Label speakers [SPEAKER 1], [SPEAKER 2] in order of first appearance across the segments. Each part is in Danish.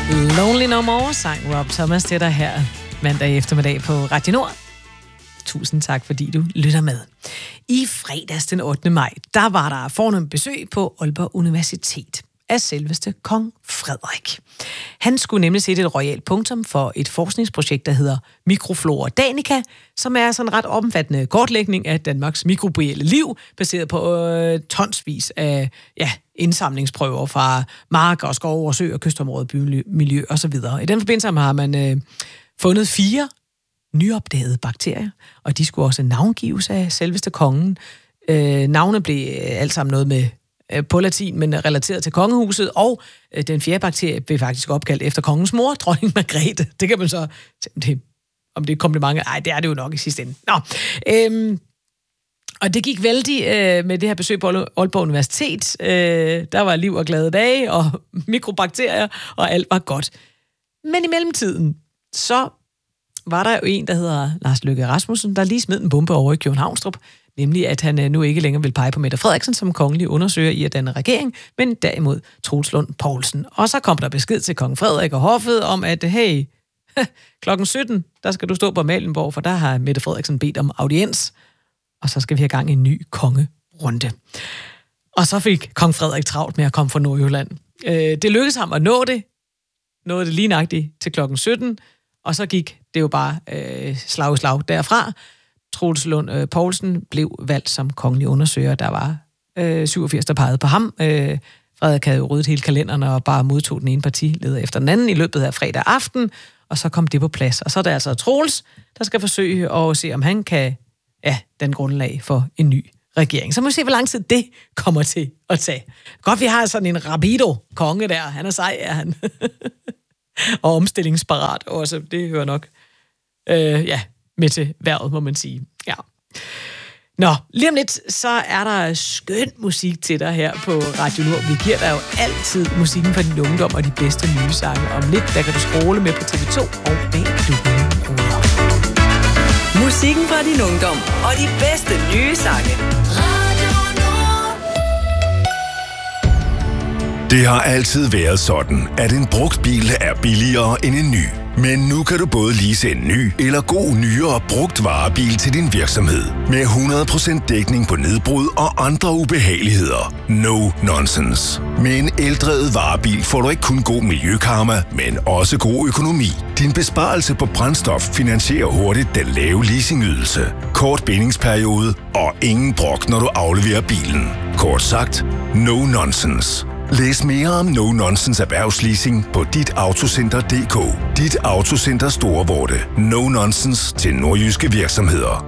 [SPEAKER 1] Lonely No More sang Rob Thomas til dig her mandag eftermiddag på Radio Nord. Tusind tak, fordi du lytter med. I fredags den 8. maj, der var der fornemt besøg på Aalborg Universitet af selveste kong Frederik. Han skulle nemlig sætte et royalt punktum for et forskningsprojekt, der hedder Microflora Danica, som er sådan en ret omfattende kortlægning af Danmarks mikrobielle liv, baseret på tonsvis af indsamlingsprøver fra marker og skov og søer, kystområder, bymiljø osv. I den forbindelse har man fundet 4 nyopdagede bakterier, og de skulle også navngives af selveste kongen. Navne blev alt sammen noget med på latin, men relateret til kongehuset, og den 4. bakterie blev faktisk opkaldt efter kongens mor, dronning Margrethe. Det kan man så... Om det er et kompliment? Nej, det er det jo nok i sidste ende. Nå, og det gik vældig med det her besøg på Aalborg Universitet. Der var liv og glade dage, og mikrobakterier, og alt var godt. Men i mellemtiden, så var der jo en, der hedder Lars Løkke Rasmussen, der lige smed en bombe over i Københavnstrup, nemlig at han nu ikke længere vil pege på Mette Frederiksen som kongelig undersøger i at danne regering, men derimod Troels Lund Poulsen. Og så kom der besked til kong Frederik og hoffet om, at hey, klokken 17, der skal du stå på Amalienborg, for der har Mette Frederiksen bedt om audiens, og så skal vi have gang i en ny kongerunde. Og så fik kong Frederik travlt med at komme fra Nordjylland. Det lykkedes ham at nåede det lige nøjagtigt til klokken 17, og så gik det jo bare slag i slag derfra. Troels Lund Poulsen blev valgt som kongelig undersøger. Der var 87, der pegede på ham. Frederik havde jo ryddet hele kalenderen og bare modtog den ene partileder efter den anden i løbet af fredag aften, og så kom det på plads. Og så er der altså Troels, der skal forsøge at se, om han kan den grundlag for en ny regering. Så må vi se, hvor lang tid det kommer til at tage. Godt, vi har sådan en rabido-konge der. Han er sej, er han. Og omstillingsparat også. Det hører nok med til hvervet, må man sige. Ja. Nå, lige om lidt, så er der skøn musik til dig her på Radio Nord. Vi giver dig jo altid musikken fra din ungdom og de bedste nye sange. Om lidt, der kan du scrolle med på TV2 og bag dukken.
[SPEAKER 2] Musikken fra din ungdom og de bedste nye sange. Radio Nord.
[SPEAKER 3] Det har altid været sådan, at en brugt bil er billigere end en ny. Men nu kan du både lease en ny eller god nyere brugt varebil til din virksomhed. Med 100% dækning på nedbrud og andre ubehageligheder. No nonsense. Med en eldrevet varebil får du ikke kun god miljøkarma, men også god økonomi. Din besparelse på brændstof finansierer hurtigt den lave leasingydelse. Kort bindingsperiode og ingen brok, når du afleverer bilen. Kort sagt, no nonsense. Læs mere om No Nonsense erhvervsleasing på ditAutocenter.dk. Dit Autocenter Storvorde. No Nonsense til nordjyske virksomheder.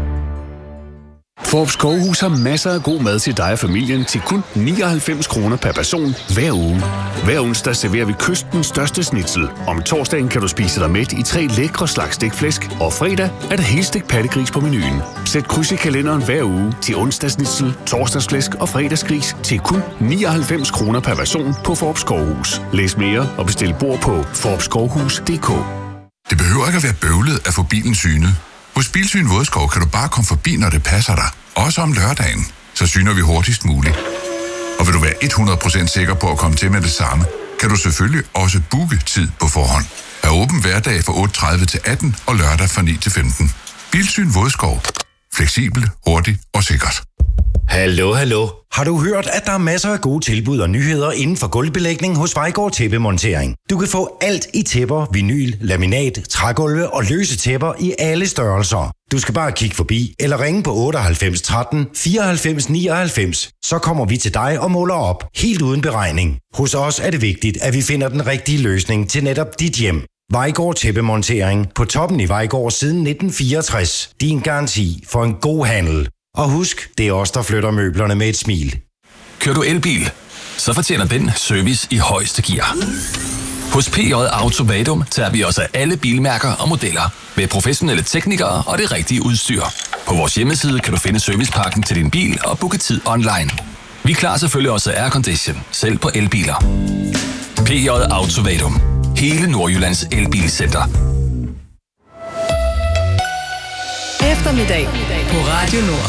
[SPEAKER 4] Forbes Koghus har masser af god mad til dig og familien til kun 99 kroner per person hver uge. Hver onsdag serverer vi kystens største schnitzel. Om torsdagen kan du spise dig mæt i 3 lækre slags stegflæsk, og fredag er der helstegt pattegris på menuen. Sæt kryds i kalenderen hver uge til onsdagsschnitzel, torsdagsflæsk og fredagsgris til kun 99 kroner per person på Forbes Koghus. Læs mere og bestil bord på forbeskovhus.dk.
[SPEAKER 5] Det behøver ikke at være bøvlet at få bilen synet. Hos Bilsyn Vodskov kan du bare komme forbi, når det passer dig. Også om lørdagen. Så syner vi hurtigst muligt. Og vil du være 100% sikker på at komme til med det samme, kan du selvfølgelig også booke tid på forhånd. Er åben hverdag fra 8:30 til 18 og lørdag fra 9 til 15. Bilsyn Vodskov. Fleksibel, hurtig og sikkert.
[SPEAKER 6] Hallo. Har du hørt, at der er masser af gode tilbud og nyheder inden for gulvbelægning hos Vejgaard Tæppemontering? Du kan få alt i tæpper, vinyl, laminat, trægulve og løse tæpper i alle størrelser. Du skal bare kigge forbi eller ringe på 98 13 94 99. Så kommer vi til dig og måler op, helt uden beregning. Hos os er det vigtigt, at vi finder den rigtige løsning til netop dit hjem. Vejgaard Tæppemontering på toppen i Vejgaard siden 1964. Din garanti for en god handel. Og husk, det er os, der flytter møblerne med et smil.
[SPEAKER 7] Kører du elbil? Så fortjener den service i højeste gear. Hos PJ Auto Vadum tager vi os af alle bilmærker og modeller med professionelle teknikere og det rigtige udstyr. På vores hjemmeside kan du finde servicepakken til din bil og booke tid online. Vi klarer selvfølgelig også aircondition, selv på elbiler. PJ Auto Vadum. Hele Nordjyllands elbilcenter.
[SPEAKER 2] Eftermiddag på Radio Nord.